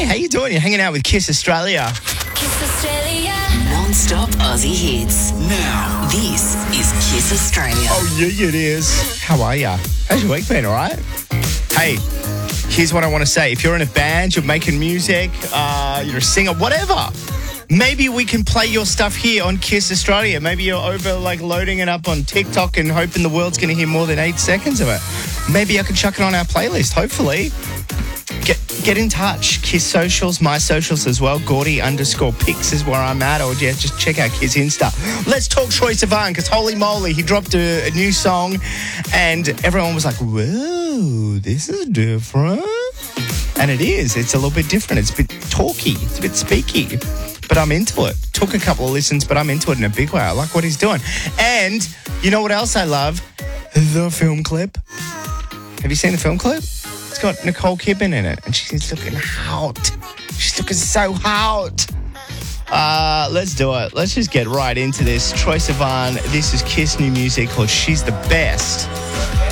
Hi, how you doing? You're hanging out with Kiss Australia. Kiss Australia. Non-stop Aussie hits. Now, this is Kiss Australia. Oh, yeah, it is. How are ya? How's your week been, all right? Hey, here's what I want to say. If you're in a band, you're making music, you're a singer, whatever, maybe we can play your stuff here on Kiss Australia. Maybe you're over, loading it up on TikTok and hoping the world's going to hear more than 8 seconds of it. Maybe I can chuck it on our playlist, hopefully. Get in touch. Kiss socials, my socials as well. Gordy_pics is where I'm at. Or yeah, just check out Kiss Insta. Let's talk Troye Sivan, because holy moly, he dropped a new song and everyone was like, whoa, this is different. And it is. It's a little bit different. It's a bit talky. It's a bit speaky. But I'm into it. Took a couple of listens, but I'm into it in a big way. I like what he's doing. And you know what else I love? The film clip. Have you seen the film clip? It's got Nicole Kidman in it, and she's looking hot. She's looking so hot. Let's do it. Let's just get right into this. Troye Sivan, this is Kiss new music called She's the Best.